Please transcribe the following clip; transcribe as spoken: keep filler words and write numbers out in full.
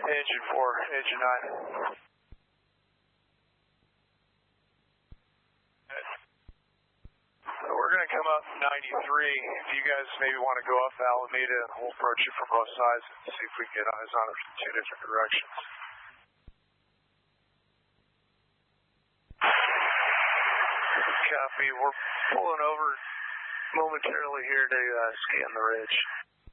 Engine four, engine nine. So we're going to come up ninety-three. If you guys maybe want to go up Alameda, we'll approach you from both sides and see if we can get eyes on it from two different directions. Copy. We're pulling over momentarily here to uh, scan the ridge.